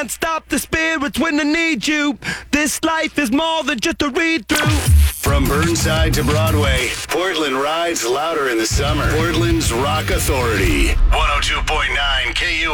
Stop the spirits when they need you. This life is more than just a read-through. From Burnside to Broadway, Portland rides louder in the summer. Portland's Rock Authority. 102.9 KU.